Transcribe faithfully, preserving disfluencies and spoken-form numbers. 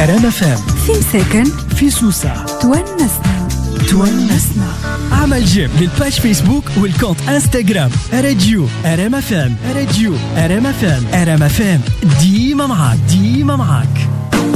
أرام فام في مساكن في سوسة تونسنا تونسنا. عمل جيم للباج فيسبوك والكونت انستغرام راديو أرام فام. راديو أرام فام. أرام فام ديما معاك ديما معاك.